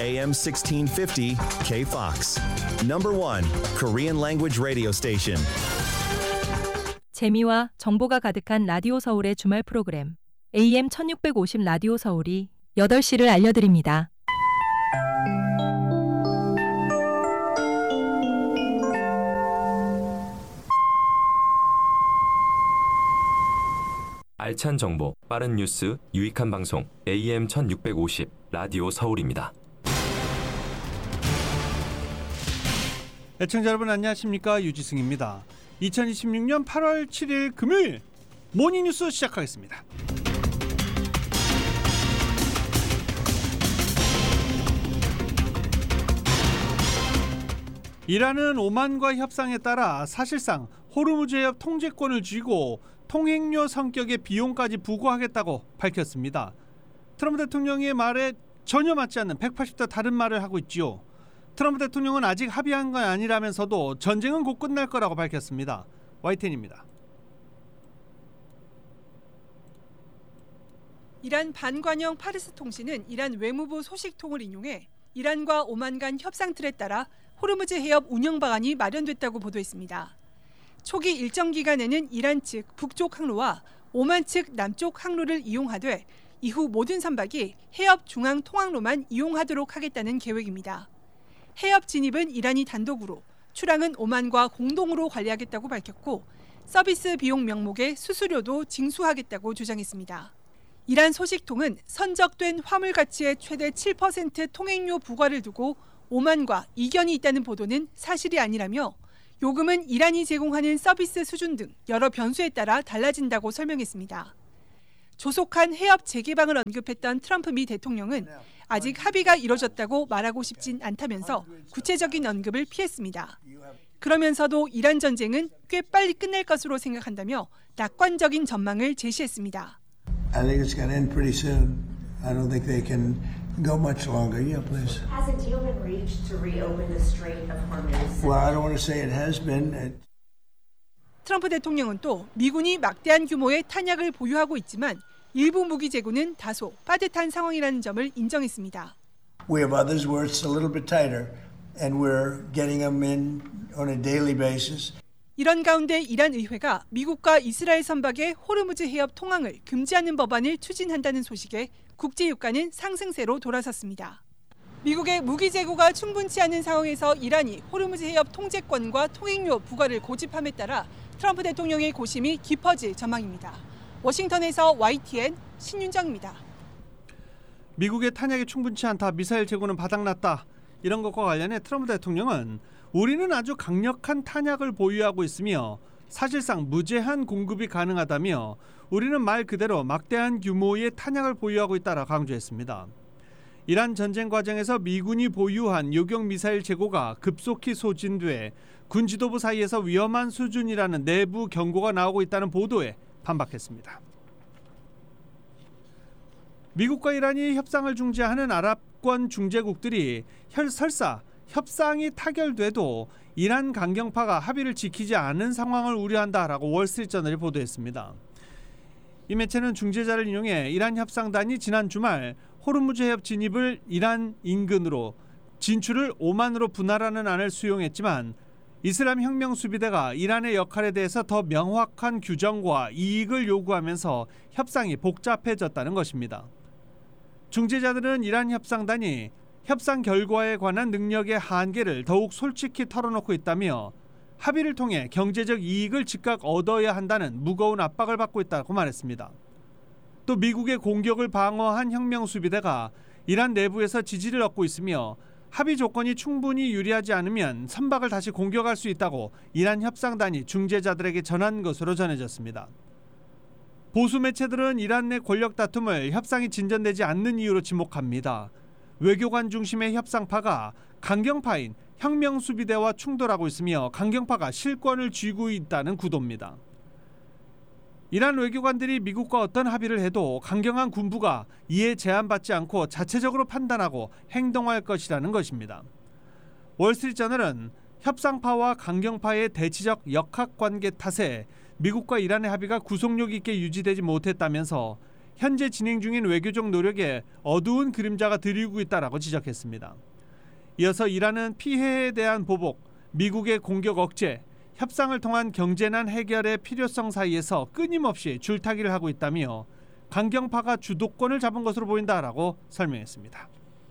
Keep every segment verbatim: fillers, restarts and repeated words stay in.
에이엠 십육 오십 K-Fox. Number one Korean language radio station. 재미와 정보가 가득한 라디오 서울의 주말 프로그램 에이엠 천육백오십 라디오 서울이 여덟 시를 알려드립니다. 알찬 정보, 빠른 뉴스, 유익한 방송 에이엠 천육백오십 라디오 서울입니다. 애청자 여러분 안녕하십니까, 유지승입니다. 이천이십육 년 팔월 칠일 금요일 모닝뉴스 시작하겠습니다. 이란은 오만과 협상에 따라 사실상 호르무즈 해협 통제권을 쥐고 통행료 성격의 비용까지 부과하겠다고 밝혔습니다. 트럼프 대통령의 말에 전혀 맞지 않는 백팔십 도 다른 말을 하고 있지요. 트럼프 대통령은 아직 합의한 건 아니라면서도 전쟁은 곧 끝날 거라고 밝혔습니다. 와이텐입니다. 이란 반관영 파르스 통신은 이란 외무부 소식통을 인용해 이란과 오만 간 협상 틀에 따라 호르무즈 해협 운영 방안이 마련됐다고 보도했습니다. 초기 일정 기간에는 이란 측 북쪽 항로와 오만 측 남쪽 항로를 이용하되 이후 모든 선박이 해협 중앙 통항로만 이용하도록 하겠다는 계획입니다. 해협 진입은 이란이 단독으로, 출항은 오만과 공동으로 관리하겠다고 밝혔고 서비스 비용 명목의 수수료도 징수하겠다고 주장했습니다. 이란 소식통은 선적된 화물 가치의 최대 칠 퍼센트 통행료 부과를 두고 오만과 이견이 있다는 보도는 사실이 아니라며 요금은 이란이 제공하는 서비스 수준 등 여러 변수에 따라 달라진다고 설명했습니다. 조속한 해협 재개방을 언급했던 트럼프 미 대통령은 아직 합의가 이뤄졌다고 말하고 싶진 않다면서 구체적인 언급을 피했습니다. 그러면서도 이란 전쟁은 꽤 빨리 끝날 것으로 생각한다며 낙관적인 전망을 제시했습니다. I think it's going to end pretty soon. I don't think they can go much longer. Yeah, please. Has a deal been reached to reopen the Strait of Hormuz? Well, I don't want to say it has been. 트럼프 대통령은 또 미군이 막대한 규모의 탄약을 보유하고 있지만 일부 무기 재고는 다소 빠듯한 상황이라는 점을 인정했습니다. We have others where it's a little bit tighter, and we're getting them in on a daily basis. 이런 가운데 이란 의회가 미국과 이스라엘 선박의 호르무즈 해협 통항을 금지하는 법안을 추진한다는 소식에 국제 유가는 상승세로 돌아섰습니다. 미국의 무기 재고가 충분치 않은 상황에서 이란이 호르무즈 해협 통제권과 통행료 부과를 고집함에 따라 트럼프 대통령의 고심이 깊어질 전망입니다. 워싱턴에서 와이티엔 신윤정입니다. 미국의 탄약이 충분치 않다, 미사일 재고는 바닥났다, 이런 것과 관련해 트럼프 대통령은 우리는 아주 강력한 탄약을 보유하고 있으며 사실상 무제한 공급이 가능하다며 우리는 말 그대로 막대한 규모의 탄약을 보유하고 있다라 강조했습니다. 이란 전쟁 과정에서 미군이 보유한 요격 미사일 재고가 급속히 소진돼 군 지도부 사이에서 위험한 수준이라는 내부 경고가 나오고 있다는 보도에 반박했습니다. 미국과 이란이 협상을 중재하는 아랍권 중재국들이 설사 협상이 타결돼도 이란 강경파가 합의를 지키지 않은 상황을 우려한다라고 월스트리트저널이 보도했습니다. 이 매체는 중재자를 인용해 이란 협상단이 지난 주말 호르무즈 해협 진입을 이란 인근으로, 진출을 오만으로 분할하는 안을 수용했지만 이슬람 혁명 수비대가 이란의 역할에 대해서 더 명확한 규정과 이익을 요구하면서 협상이 복잡해졌다는 것입니다. 중재자들은 이란 협상단이 협상 결과에 관한 능력의 한계를 더욱 솔직히 털어놓고 있다며 합의를 통해 경제적 이익을 즉각 얻어야 한다는 무거운 압박을 받고 있다고 말했습니다. 또 미국의 공격을 방어한 혁명 수비대가 이란 내부에서 지지를 얻고 있으며 합의 조건이 충분히 유리하지 않으면 선박을 다시 공격할 수 있다고 이란 협상단이 중재자들에게 전한 것으로 전해졌습니다. 보수 매체들은 이란 내 권력 다툼을 협상이 진전되지 않는 이유로 지목합니다. 외교관 중심의 협상파가 강경파인 혁명수비대와 충돌하고 있으며 강경파가 실권을 쥐고 있다는 구도입니다. 이란 외교관들이 미국과 어떤 합의를 해도 강경한 군부가 이에 제한받지 않고 자체적으로 판단하고 행동할 것이라는 것입니다. 월스트리트저널은 협상파와 강경파의 대치적 역학관계 탓에 미국과 이란의 합의가 구속력 있게 유지되지 못했다면서 현재 진행 중인 외교적 노력에 어두운 그림자가 드리고 있다라고 지적했습니다. 이어서 이란은 피해에 대한 보복, 미국의 공격 억제, 협상을 통한 경제난 해결의 필요성 사이에서 끊임없이 줄타기를 하고 있다며 강경파가 주도권을 잡은 것으로 보인다라고 설명했습니다.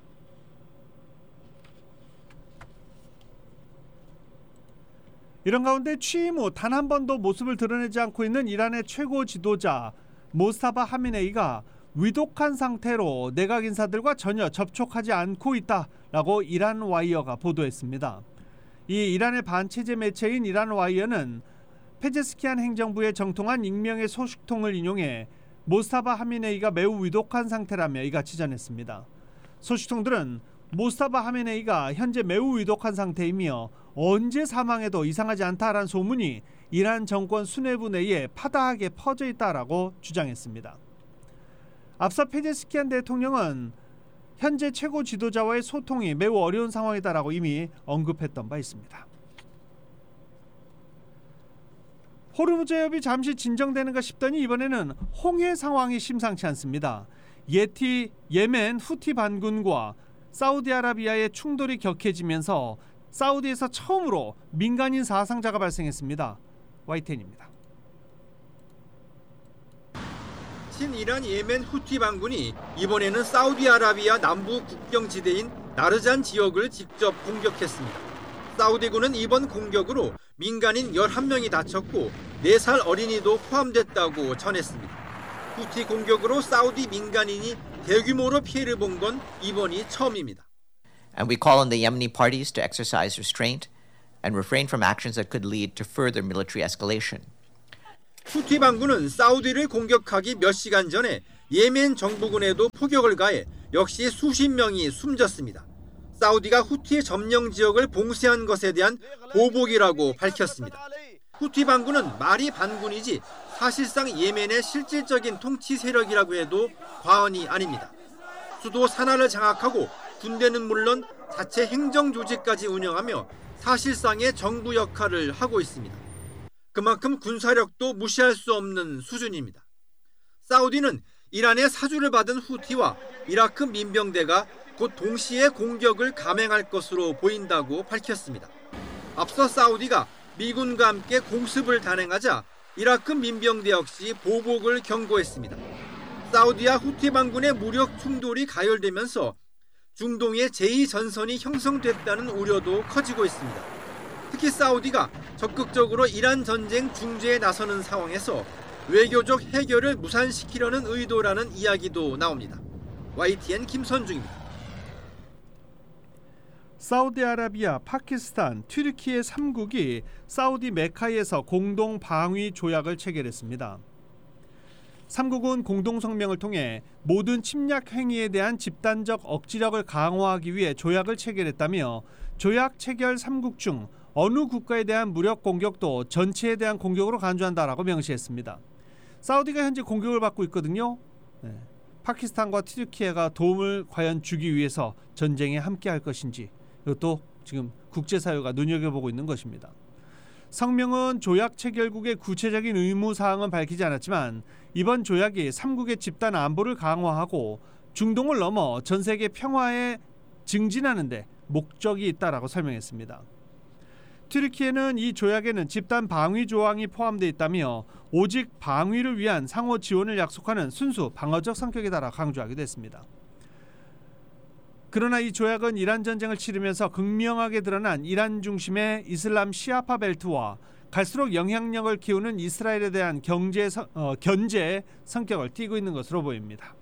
이런 가운데 취임 후 단 한 번도 모습을 드러내지 않고 있는 이란의 최고 지도자 모스타바 하미네이가 위독한 상태로 내각 인사들과 전혀 접촉하지 않고 있다라고 이란 와이어가 보도했습니다. 이 이란의 반체제 매체인 이란 와이어는 페제스키안 행정부의 정통한 익명의 소식통을 인용해 모스타바 하미네이가 매우 위독한 상태라며 이같이 전했습니다. 소식통들은 모스타바 하미네이가 현재 매우 위독한 상태이며 언제 사망해도 이상하지 않다라는 소문이 이란 정권 수뇌부 내에 파다하게 퍼져 있다라고 주장했습니다. 앞서 페제스키안 대통령은 현재 최고 지도자와의 소통이 매우 어려운 상황이다라고 이미 언급했던 바 있습니다. 호르무즈 해협이 잠시 진정되는가 싶더니 이번에는 홍해 상황이 심상치 않습니다. 예티 예멘 후티 반군과 사우디아라비아의 충돌이 격해지면서 사우디에서 처음으로 민간인 사상자가 발생했습니다. 와이텐입니다. 친이란 예멘 후티 반군이 이번에는 사우디아라비아 남부 국경지대인 나르잔 지역을 직접 공격했습니다. 사우디군은 이번 공격으로 민간인 열한 명이 다쳤고 네 살 어린이도 포함됐다고 전했습니다. 후티 공격으로 사우디 민간인이 대규모로 피해를 본 건 이번이 처음입니다. And we call on the Yemeni parties to exercise restraint and refrain from actions that could lead to further military escalation. 후티 반군은 사우디를 공격하기 몇 시간 전에 예멘 정부군에도 포격을 가해 역시 수십 명이 숨졌습니다. 사우디가 후티의 점령 지역을 봉쇄한 것에 대한 보복이라고 밝혔습니다. 후티 반군은 말이 반군이지 사실상 예멘의 실질적인 통치 세력이라고 해도 과언이 아닙니다. 수도 사나를 장악하고 군대는 물론 자체 행정 조직까지 운영하며 사실상의 정부 역할을 하고 있습니다. 그만큼 군사력도 무시할 수 없는 수준입니다. 사우디는 이란의 사주를 받은 후티와 이라크 민병대가 곧 동시에 공격을 감행할 것으로 보인다고 밝혔습니다. 앞서 사우디가 미군과 함께 공습을 단행하자 이라크 민병대 역시 보복을 경고했습니다. 사우디와 후티 반군의 무력 충돌이 가열되면서 중동의 제이 전선이 형성됐다는 우려도 커지고 있습니다. 특히 사우디가 적극적으로 이란 전쟁 중재에 나서는 상황에서 외교적 해결을 무산시키려는 의도라는 이야기도 나옵니다. 와이티엔 김선중입니다. 사우디아라비아, 파키스탄, 튀르키예 삼 국이 사우디 메카에서 공동 방위 조약을 체결했습니다. 삼 국은 공동 성명을 통해 모든 침략 행위에 대한 집단적 억지력을 강화하기 위해 조약을 체결했다며 조약 체결 삼 국 중 어느 국가에 대한 무력 공격도 전체에 대한 공격으로 간주한다라고 명시했습니다. 사우디가 현재 공격을 받고 있거든요. 네. 파키스탄과 튀르키예가 도움을 과연 주기 위해서 전쟁에 함께할 것인지 이것도 지금 국제사회가 눈여겨보고 있는 것입니다. 성명은 조약 체결국의 구체적인 의무사항은 밝히지 않았지만 이번 조약이 삼 국의 집단 안보를 강화하고 중동을 넘어 전 세계 평화에 증진하는 데 목적이 있다라고 설명했습니다. 튀르키예는 이 조약에는 집단 방위 조항이 포함되어 있다며 오직 방위를 위한 상호 지원을 약속하는 순수 방어적 성격이다라고 강조하기도 했습니다. 그러나 이 조약은 이란 전쟁을 치르면서 극명하게 드러난 이란 중심의 이슬람 시아파 벨트와 갈수록 영향력을 키우는 이스라엘에 대한 경제, 어, 견제의 성격을 띠고 있는 것으로 보입니다.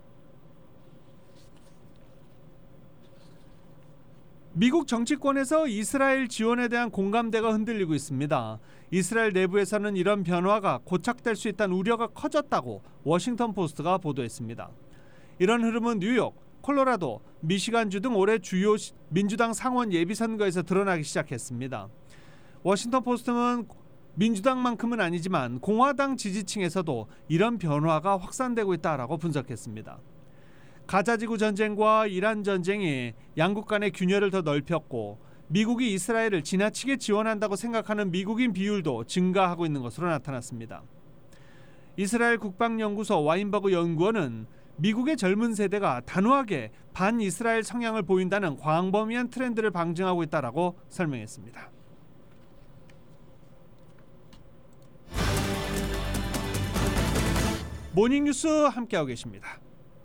미국 정치권에서 이스라엘 지원에 대한 공감대가 흔들리고 있습니다. 이스라엘 내부에서는 이런 변화가 고착될 수 있다는 우려가 커졌다고 워싱턴 포스트가 보도했습니다. 이런 흐름은 뉴욕, 콜로라도, 미시간주 등 올해 주요 민주당 상원 예비선거에서 드러나기 시작했습니다. 워싱턴 포스트는 민주당만큼은 아니지만 공화당 지지층에서도 이런 변화가 확산되고 있다라고 분석했습니다. 가자지구 전쟁과 이란 전쟁이 양국 간의 균열을 더 넓혔고 미국이 이스라엘을 지나치게 지원한다고 생각하는 미국인 비율도 증가하고 있는 것으로 나타났습니다. 이스라엘 국방연구소 와인버그 연구원은 미국의 젊은 세대가 단호하게 반이스라엘 성향을 보인다는 광범위한 트렌드를 방증하고 있다라고 설명했습니다. 모닝뉴스 함께하고 계십니다.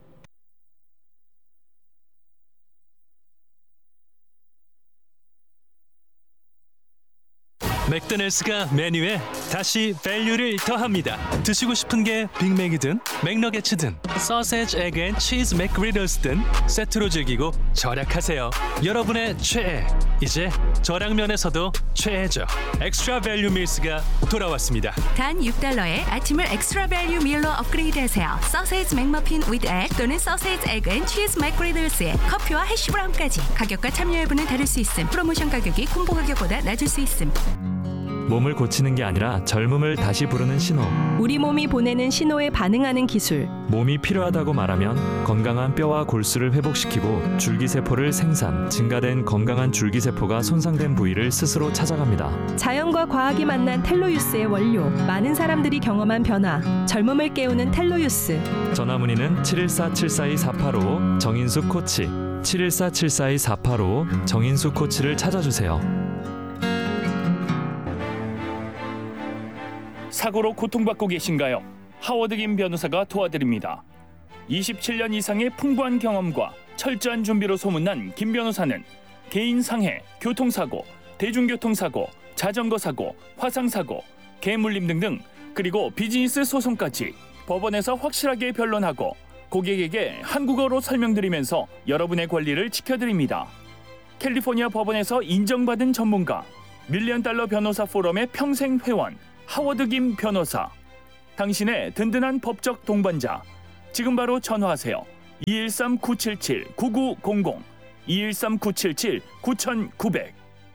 맥도날드가 메뉴에 다시 밸류를 더합니다. 드시고 싶은 게 빅맥이든 맥너게츠든 소세지, 에그 앤 치즈 맥그리들스든 세트로 즐기고 절약하세요. 여러분의 최애, 이제 저량면에서도 최애죠. 엑스트라 밸류 밀스가 돌아왔습니다. 단 육 달러에 아침을 엑스트라 밸류 밀로 업그레이드하세요. 소세지 맥머핀 위드 egg 또는 소세지, 에그 앤 치즈 맥그리들스에 커피와 해시브라운까지. 가격과 참여 여부는 다를 수 있음. 프로모션 가격이 콤보 가격보다 낮을 수 있음. 몸을 고치는 게 아니라 젊음을 다시 부르는 신호. 우리 몸이 보내는 신호에 반응하는 기술. 몸이 필요하다고 말하면 건강한 뼈와 골수를 회복시키고 줄기세포를 생산, 증가된 건강한 줄기세포가 손상된 부위를 스스로 찾아갑니다. 자연과 과학이 만난 텔로유스의 원료. 많은 사람들이 경험한 변화. 젊음을 깨우는 텔로유스. 전화문의는 칠일사 칠사이 사팔오 정인수 코치, 칠일사 칠사이 사팔오 정인수 코치를 찾아주세요. 사고로 고통받고 계신가요? 하워드 김 변호사가 도와드립니다. 이십칠 년 이상의 풍부한 경험과 철저한 준비로 소문난 김 변호사는 개인 상해, 교통사고, 대중교통사고, 자전거 사고, 화상사고, 개물림 등등, 그리고 비즈니스 소송까지 법원에서 확실하게 변론하고 고객에게 한국어로 설명드리면서 여러분의 권리를 지켜드립니다. 캘리포니아 법원에서 인정받은 전문가, 밀리언 달러 변호사 포럼의 평생 회원, 하워드 김 변호사. 당신의 든든한 법적 동반자. 지금 바로 전화하세요. 이일삼 구칠칠 구구공공 이일삼 구칠칠 구구공공.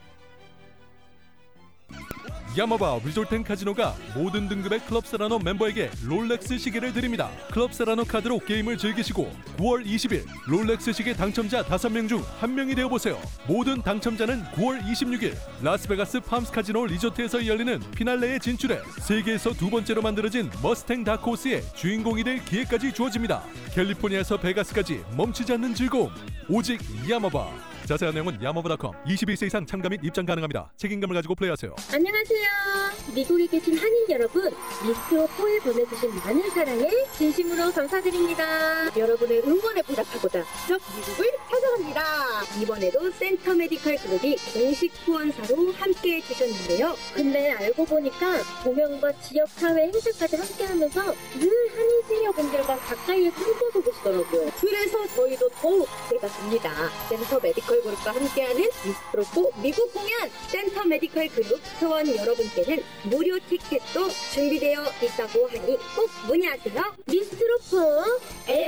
야마바 리조트 앤 카지노가 모든 등급의 클럽세라노 멤버에게 롤렉스 시계를 드립니다. 클럽세라노 카드로 게임을 즐기시고 구월 이십일 롤렉스 시계 당첨자 다섯 명 중 한 명이 되어보세요. 모든 당첨자는 구월 이십육일 라스베가스 팜스 카지노 리조트에서 열리는 피날레에 진출해 세계에서 두 번째로 만들어진 머스탱 다크호스의 주인공이 될 기회까지 주어집니다. 캘리포니아에서 베가스까지 멈추지 않는 즐거움, 오직 야마바. 자세한 내용은 야마바 닷컴. 이십일 세 이상 참가 및 입장 가능합니다. 책임감을 가지고 플레이하세요. 안녕하세요. 미국에 계신 한인 여러분, 미스트오포에 보내주신 많은 사랑에 진심으로 감사드립니다. 여러분의 응원에 보답하고자 직접 미국을 찾아갑니다. 이번에도 센터 메디컬 그룹이 공식 후원사로 함께해 주셨는데요. 근데 알고 보니까 공연과 지역사회 행사까지 함께하면서 늘 한인 시니어분들과 가까이에 함께하고 계시더라고요. 그래서 저희도 더욱 기대가 됩니다. 센터 메디컬 그룹과 함께하는 미스트로포 미국 공연, 센터 메디컬 그룹 회원 여러분께는 무료 티켓도 준비되어 있다고 하니 꼭 문의하세요. 미스트로포